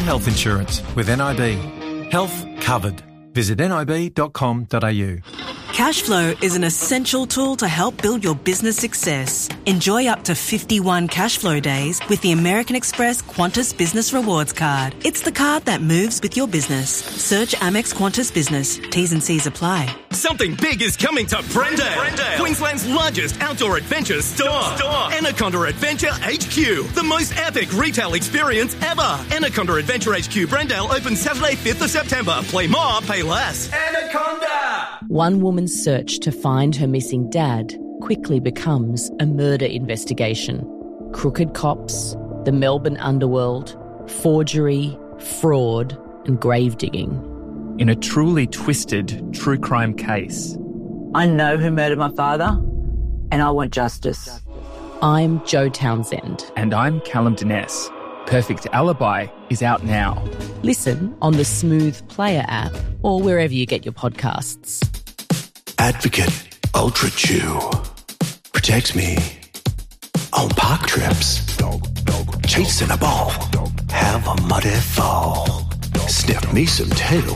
health insurance with NIB. Health covered. Visit nib.com.au. Cashflow is an essential tool to help build your business success. Enjoy up to 51 Cashflow days with the American Express Qantas Business Rewards Card. It's the card that moves with your business. Search Amex Qantas Business. T's and C's apply. Something big is coming to Brendale, Queensland's largest outdoor adventure store. Anaconda Adventure HQ, the most epic retail experience ever. Anaconda Adventure HQ Brendale opens Saturday 5th of September. Play more, pay less. Anaconda! One woman's search to find her missing dad quickly becomes a murder investigation. Crooked cops, the Melbourne underworld, forgery, fraud, and grave digging. In a truly twisted true crime case. I know who murdered my father, and I want justice. I'm Jo Townsend. And I'm Callum Dines. Perfect Alibi is out now. Listen on the Smooth Player app or wherever you get your podcasts. Advocate Ultra Chew protects me on park trips. Chasing a ball, have a muddy fall. Sniff me some tail.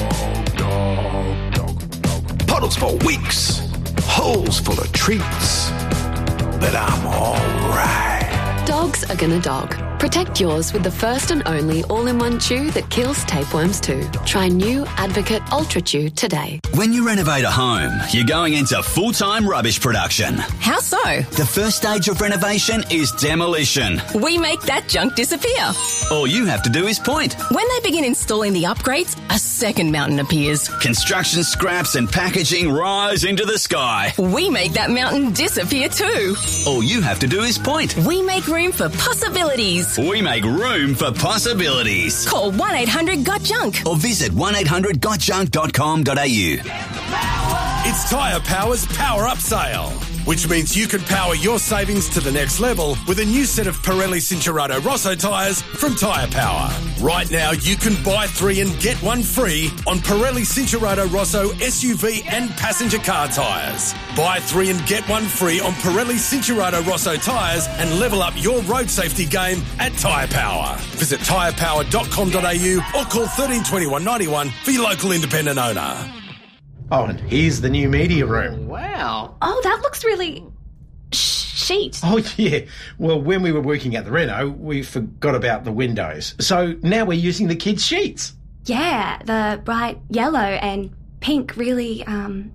Puddles for weeks, holes full of treats. But I'm alright. Dogs are gonna dog. Protect yours with the first and only all-in-one chew that kills tapeworms too. Try new Advocate Ultra Chew today. When you renovate a home, you're going into full-time rubbish production. How so? The first stage of renovation is demolition. We make that junk disappear. All you have to do is point. When they begin installing the upgrades, a second mountain appears. Construction scraps and packaging rise into the sky. We make that mountain disappear too. All you have to do is point. We make room for possibilities. We make room for possibilities. Call 1-800-GOT-JUNK or visit 1800gotjunk.com.au. It's Tyre Power's Power Up Sale, which means you can power your savings to the next level with a new set of Pirelli Cincherato Rosso tyres from Tyre Power. Right now, you can buy 3 and get 1 free on Pirelli Cincherato Rosso SUV and passenger car tyres. Buy 3 and get 1 free on Pirelli Cincherato Rosso tyres and level up your road safety game at Tyre Power. Visit tyrepower.com.au or call 13 21 91 for your local independent owner. Oh, and here's the new media room. Wow. Oh, that looks really chic. Oh, yeah. Well, when we were working at the reno, we forgot about the windows. So now we're using the kids' sheets. Yeah, the bright yellow and pink really,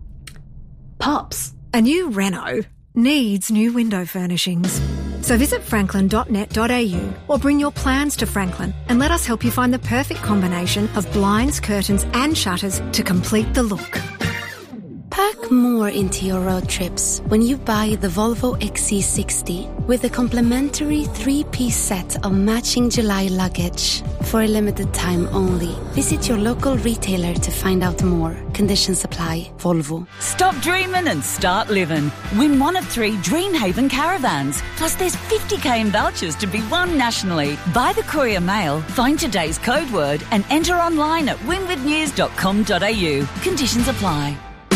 pops. A new reno needs new window furnishings. So visit franklin.net.au or bring your plans to Franklin and let us help you find the perfect combination of blinds, curtains and shutters to complete the look. Pack more into your road trips when you buy the Volvo XC60 with a complimentary 3-piece set of matching July luggage. For a limited time only. Visit your local retailer to find out more. Conditions apply. Volvo. Stop dreaming and start living. Win one of 3 Dreamhaven caravans. Plus there's 50k in vouchers to be won nationally. Buy the Courier Mail, find today's code word and enter online at winwithnews.com.au. Conditions apply.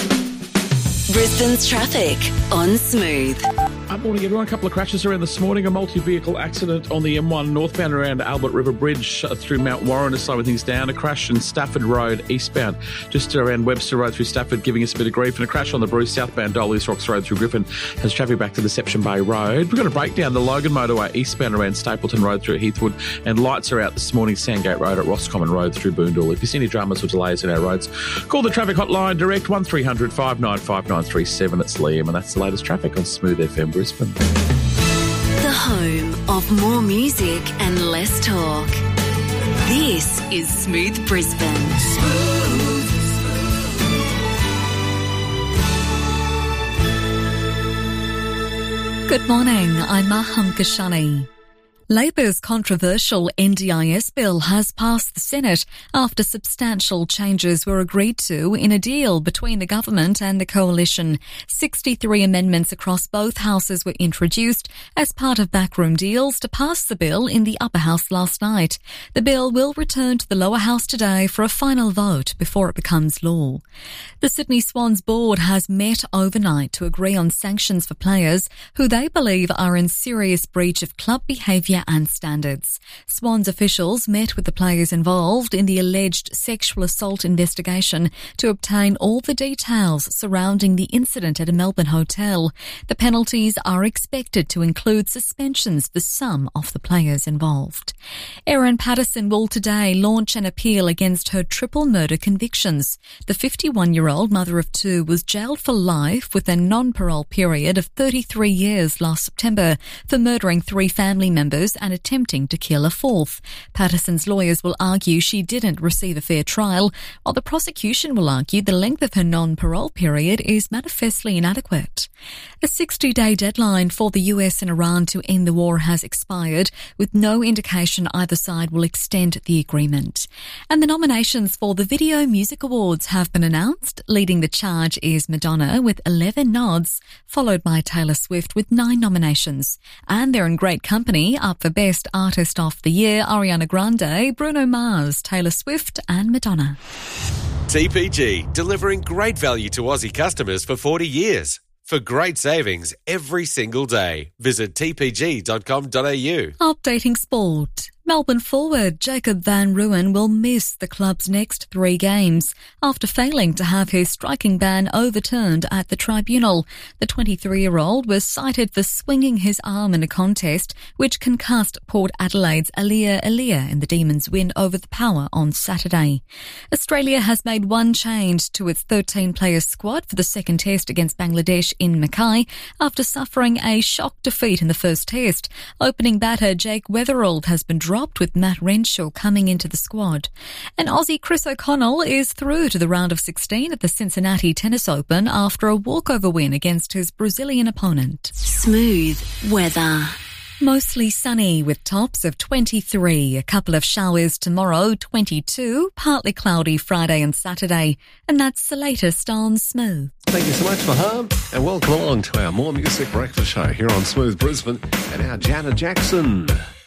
Brisbane's traffic on Smooth. Good morning, everyone. A couple of crashes around this morning. A multi-vehicle accident on the M1 northbound around Albert River Bridge through Mount Warren to slow things down. A crash in Stafford Road eastbound just around Webster Road through Stafford, giving us a bit of grief. And a crash on the Bruce southbound Dolius Rocks Road through Griffin has traffic back to Deception Bay Road. We've got a breakdown the Logan motorway eastbound around Stapleton Road through Heathwood. And lights are out this morning, Sandgate Road at Roscommon Road through Boondall. If you see any dramas or delays in our roads, call the traffic hotline direct 1300 595 937. It's Liam, and that's the latest traffic on Smooth FM Brisbane. The home of more music and less talk. This is Smooth Brisbane. Good morning, I'm Maham Kashani. Labor's controversial NDIS bill has passed the Senate after substantial changes were agreed to in a deal between the government and the coalition. 63 amendments across both houses were introduced as part of backroom deals to pass the bill in the upper house last night. The bill will return to the lower house today for a final vote before it becomes law. The Sydney Swans board has met overnight to agree on sanctions for players who they believe are in serious breach of club behaviour behaviour and standards. Swans officials met with the players involved in the alleged sexual assault investigation to obtain all the details surrounding the incident at a Melbourne hotel. The penalties are expected to include suspensions for some of the players involved. Erin Patterson will today launch an appeal against her triple murder convictions. The 51-year-old mother of two was jailed for life with a non-parole period of 33 years last September for murdering 3 family members and attempting to kill a 4th. Patterson's lawyers will argue she didn't receive a fair trial, while the prosecution will argue the length of her non-parole period is manifestly inadequate. A 60-day deadline for the US and Iran to end the war has expired, with no indication either side will extend the agreement. And the nominations for the Video Music Awards have been announced. Leading the charge is Madonna with 11 nods, followed by Taylor Swift with 9 nominations. And they're in great company. Up for Best Artist of the Year, Ariana Grande, Bruno Mars, Taylor Swift and Madonna. TPG, delivering great value to Aussie customers for 40 years. For great savings every single day, visit tpg.com.au. Updating sport. Melbourne forward Jacob van Rooyen will miss the club's next 3 games after failing to have his striking ban overturned at the tribunal. The 23-year-old was cited for swinging his arm in a contest which concussed Port Adelaide's Alia in the Demons' win over the Power on Saturday. Australia has made one change to its 13-player squad for the second test against Bangladesh in Mackay after suffering a shock defeat in the first test. Opening batter Jake Weatherald has been dropped with Matt Renshaw coming into the squad. And Aussie Chris O'Connell is through to the round of 16 at the Cincinnati Tennis Open after a walkover win against his Brazilian opponent. Smooth weather. Mostly sunny with tops of 23. A couple of showers tomorrow, 22. Partly cloudy Friday and Saturday. And that's the latest on Smooth. Thank you so much, Maham, and welcome along to our More Music Breakfast Show here on Smooth Brisbane and our Janet Jackson.